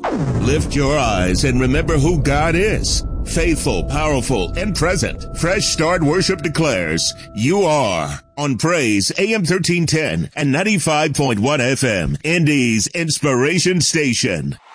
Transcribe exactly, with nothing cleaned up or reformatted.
Lift your eyes and remember who God is. Faithful, powerful, and present. Fresh Start Worship declares, you are on Praise A M thirteen ten and ninety-five point one F M, Indy's Inspiration Station.